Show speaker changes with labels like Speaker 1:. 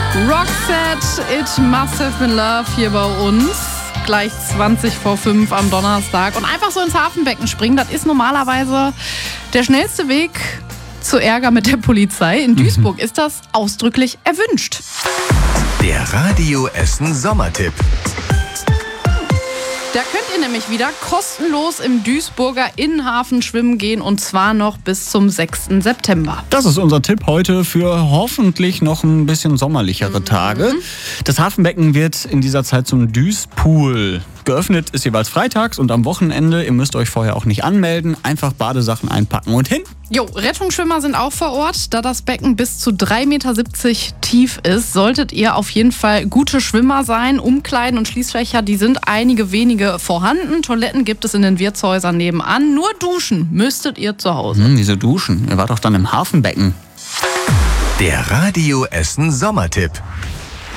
Speaker 1: Roxette, It Must Have Been Love hier bei uns. Gleich 20 vor 5 am Donnerstag. Und einfach so ins Hafenbecken springen, das ist normalerweise der schnellste Weg zu Ärger mit der Polizei. In Duisburg ist das ausdrücklich erwünscht.
Speaker 2: Der Radio Essen Sommertipp.
Speaker 1: Da könnt ihr nämlich wieder kostenlos im Duisburger Innenhafen schwimmen gehen und zwar noch bis zum 6. September.
Speaker 3: Das ist unser Tipp heute für hoffentlich noch ein bisschen sommerlichere Tage. Das Hafenbecken wird in dieser Zeit zum Duispool. Geöffnet ist jeweils freitags und am Wochenende. Ihr müsst euch vorher auch nicht anmelden. Einfach Badesachen einpacken und hin.
Speaker 1: Jo, Rettungsschwimmer sind auch vor Ort. Da das Becken bis zu 3,70 Meter tief ist, solltet ihr auf jeden Fall gute Schwimmer sein. Umkleiden und Schließfächer, die sind einige wenige vorhanden. Toiletten gibt es in den Wirtshäusern nebenan. Nur duschen müsstet ihr zu Hause.
Speaker 3: Wieso duschen? Ihr wart doch dann im Hafenbecken.
Speaker 2: Der Radio Essen Sommertipp.